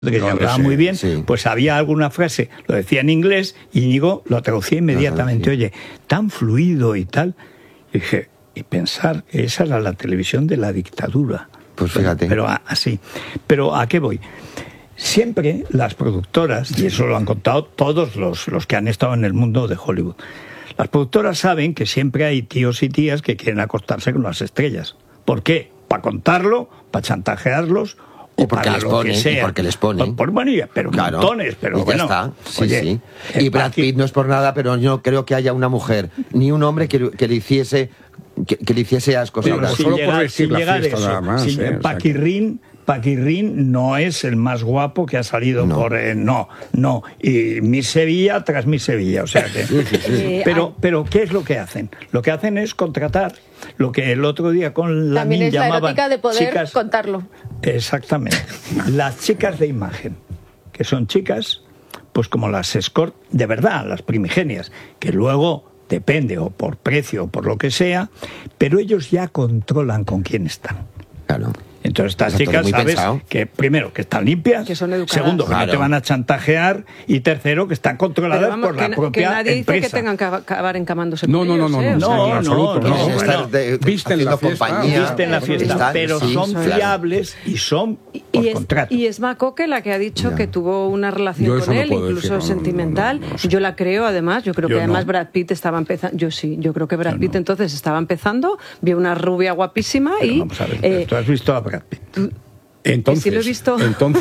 que se hablaba muy bien, pues había alguna frase, lo decía en inglés, y Íñigo lo traducía inmediatamente. Oye, tan fluido y tal. Y dije, y pensar que esa era la televisión de la dictadura. Pues fíjate. Pero así. Pero ¿a qué voy? Siempre las productoras, y eso lo han contado todos los que han estado en el mundo de Hollywood, las productoras saben que siempre hay tíos y tías que quieren acostarse con las estrellas. ¿Por qué? Para contarlo, para chantajearlos, y porque para les lo ponen, que sea. y porque les ponen. Bueno, pero claro, montones, pero y bueno. Ya está. Sí, oye, sí. Y Brad Pitt no es por nada, pero yo no creo que haya una mujer ni un hombre que le hiciese asco. Pero solo por decir la fiesta nada más. Paquirrín no es el más guapo que ha salido por... No. Y Miss Sevilla tras Miss Sevilla, o sea que... Pero ¿qué es lo que hacen? Lo que hacen es contratar lo que el otro día con la también es la llamaban erótica de poder chicas, contarlo. Exactamente. Las chicas de imagen, que son chicas, pues como las escort, de verdad, las primigenias, que luego depende o por precio o por lo que sea, pero ellos ya controlan con quién están. Claro. Entonces estas chicas, sabes, que primero, que están limpias, que son educadas. Segundo, que no te van a chantajear, y tercero, que están controladas por la propia que nadie empresa. dice que tengan que acabar encamándose con No, ellos, en absoluto. Visten la fiesta, pero sí, son fiables y son por contrato. Y es Macoque la que ha dicho que tuvo una relación con él, incluso sentimental. Yo la creo, además, yo creo que además Brad Pitt estaba empezando. Yo creo que Brad Pitt entonces estaba empezando, vio una rubia guapísima pero y... Vamos a ver, ¿tú has visto a Brad Pitt? Entonces, sí lo he visto.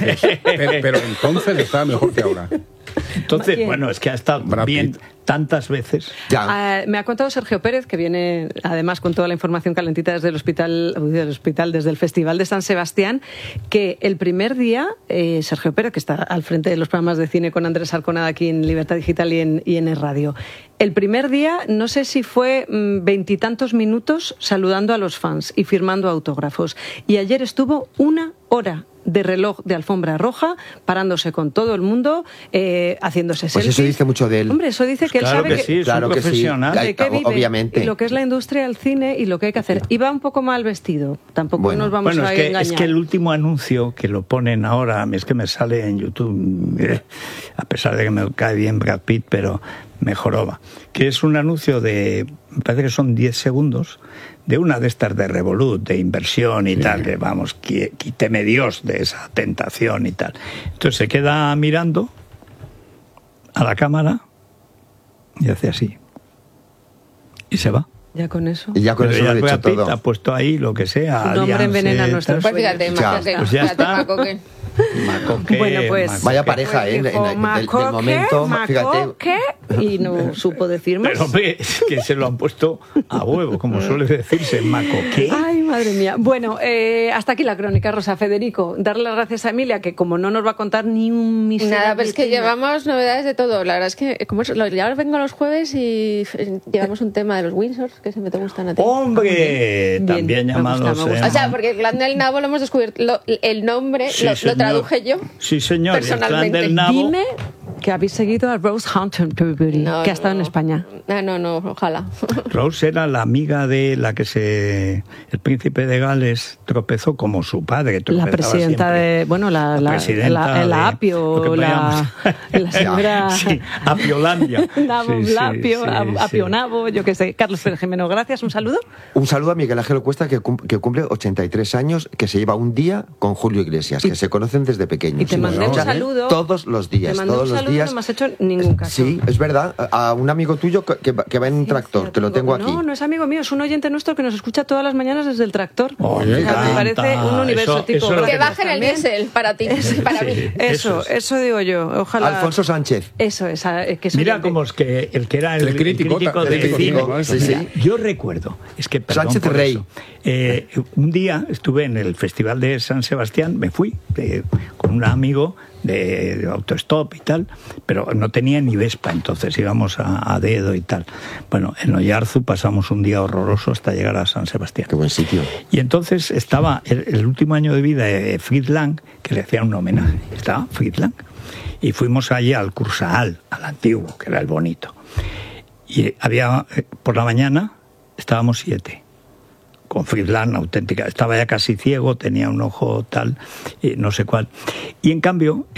pero entonces estaba mejor que ahora. Entonces, bueno, es que ha estado bien tantas veces. Me ha contado Sergio Pérez, que viene además con toda la información calentita desde el hospital, desde el Festival de San Sebastián, que el primer día, Sergio Pérez, que está al frente de los programas de cine con Andrés Arconada aquí en Libertad Digital y en El Radio, el primer día, no sé si fue 20 y tantos minutos saludando a los fans y firmando autógrafos. Y ayer estuvo 1 hora de reloj de alfombra roja, parándose con todo el mundo, haciéndose selfies. Pues eso dice mucho de él. Hombre, eso dice que él sabe sí, claro que profesional. de qué vive, obviamente. y lo que es la industria del cine y lo que hay que hacer. Y va un poco mal vestido, tampoco nos vamos a engañar. Es que el último anuncio que lo ponen ahora, es que me sale en YouTube, a pesar de que me cae bien Brad Pitt, pero mejoraba, que es un anuncio me parece que son 10 segundos, de una de estas de Revolut, de inversión y tal, que vamos, quíteme Dios de esa tentación y tal. Entonces se queda mirando a la cámara y hace así. Y se va. Ya con eso. Y ya con eso lo ha dicho todo. Ha puesto ahí lo que sea. Un hombre envenena nuestros pues sueños. Pues ya está. Macoque, bueno, pues vaya pareja, del momento, fíjate. Y no supo decir más. Pero hombre, es que se lo han puesto a huevo, como suele decirse, Macoque. Ay, madre mía. Bueno, hasta aquí la crónica, Rosa. Federico, darle las gracias a Emilia, que como no nos va a contar ni un misterio. Nada, pero es que llevamos novedades de todo. La verdad es que ya vengo los jueves y llevamos un tema de los Windsor, que siempre te gustan a ti. ¡Hombre! También llamados... Me gusta. O sea, porque el Clan del Nabo lo hemos descubierto, el nombre lo traduje yo. Sí, señor. Personalmente. El Clan del Nabo. Dime que habéis seguido a Rose Hunterbury, que ha estado en España. No, ojalá. Rose era la amiga de la que el príncipe de Gales tropezó como su padre. La presidenta siempre. de... Bueno, la Apio, la señora... Sí, Apiolandia. Apionabo, yo qué sé. Carlos Pérez Jimeno, gracias. Un saludo. Un saludo a Miguel Ángel Cuesta, que cumple 83 años, que se lleva un día con Julio Iglesias, que se conocen desde pequeños. Y te mandé un saludo. Todos los días. Te mandé un saludo, no me has hecho ningún caso. Sí, es verdad. A un amigo tuyo que va en un tractor, que lo tengo aquí. No es amigo mío, es un oyente nuestro que nos escucha todas las mañanas desde el tractor. Oye, me parece un universo tipo. Que bajen el diésel para ti, para mí. Eso digo yo. Ojalá. Alfonso Sánchez. Eso es. Mira cómo es que el que era el crítico de cine. Sí. Yo recuerdo, es que perdón Sánchez por Rey. eso. Un día estuve en el Festival de San Sebastián, me fui con un amigo de autostop y tal, pero no tenía ni Vespa, entonces íbamos a dedo y tal. Bueno, en Oyarzú pasamos un día horroroso hasta llegar a San Sebastián. Qué buen sitio. Y entonces estaba el último año de vida de Fritz Lang, que le hacían un homenaje. Estaba Fritz Lang. Y fuimos allí al Kursaal, al antiguo, que era el bonito. Y había, por la mañana, estábamos 7. con Frisland, auténtica. Estaba ya casi ciego, tenía un ojo tal, no sé cuál. Y en cambio,